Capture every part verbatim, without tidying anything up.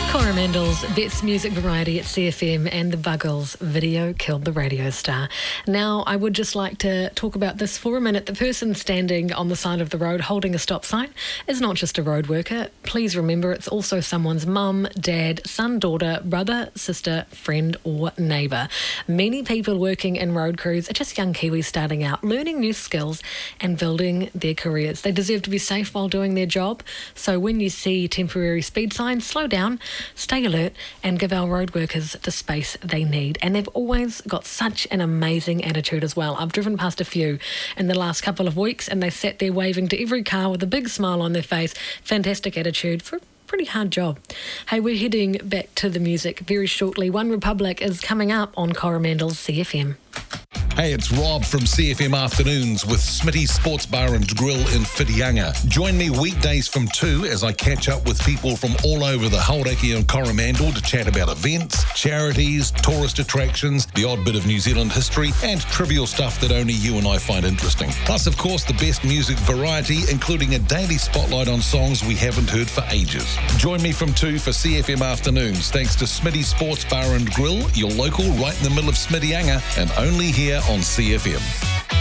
Coromandel's Best Music Variety at C F M and the Buggles video killed the radio star. Now, I would just like to talk about this for a minute. The person standing on the side of the road holding a stop sign is not just a road worker. Please remember it's also someone's mum, dad, son, daughter, brother, sister, friend or neighbour. Many people working in road crews are just young Kiwis starting out, learning new skills and building their careers. They deserve to be safe while doing their job. So when you see temporary speed signs, slow down, stay alert and give our road workers the space they need. And they've always got such an amazing attitude as well. I've driven past a few in the last couple of weeks and they sat there waving to every car with a big smile on their face. Fantastic attitude for a pretty hard job. Hey, we're heading back to the music very shortly. One Republic is coming up on Coromandel's C F M. Hey, it's Rob from C F M Afternoons with Smitty's Sports Bar and Grill in Whitianga. Join me weekdays from two as I catch up with people from all over the Hauraki and Coromandel to chat about events, charities, tourist attractions, the odd bit of New Zealand history, and trivial stuff that only you and I find interesting. Plus, of course, the best music variety, including a daily spotlight on songs we haven't heard for ages. Join me from two for C F M Afternoons, thanks to Smitty's Sports Bar and Grill, your local right in the middle of Whitianga, and only here on C F M.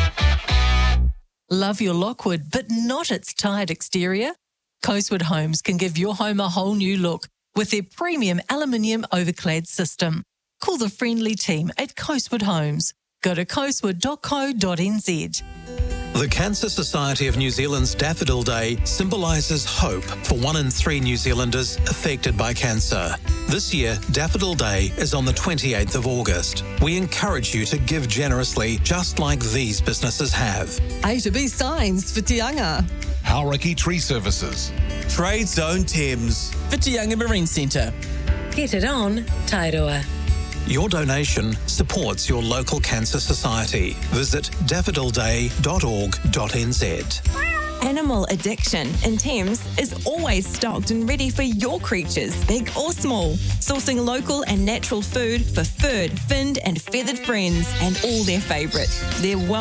Love your Lockwood, but not its tired exterior? Coastwood Homes can give your home a whole new look with their premium aluminium overclad system. Call the friendly team at Coastwood Homes. Go to coastwood dot co dot n z. The Cancer Society of New Zealand's Daffodil Day symbolises hope for one in three New Zealanders affected by cancer. This year, Daffodil Day is on the twenty-eighth of August. We encourage you to give generously, just like these businesses have. A to B Signs, Whitianga. Hauraki Tree Services. Trade Zone Thames. Whitianga Marine Centre. Get it on, Tairua. Your donation supports your local cancer society. Visit daffodil day dot org dot n z. Animal Addiction in Thames is always stocked and ready for your creatures, big or small. Sourcing local and natural food for furred, finned and feathered friends and all their favourites. They're well